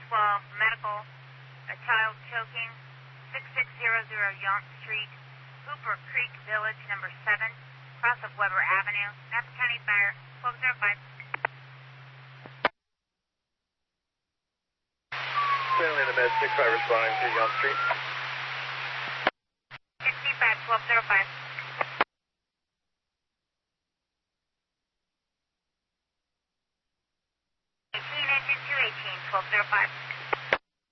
medical, a child choking, 6600 Yonk Street, Hooper Creek Village, number 7, cross of Weber Avenue, Napa County Fire, 1205. Stanley in the med, 65 responding to Yonk Street. 65, 1205. Engine 218, 1205.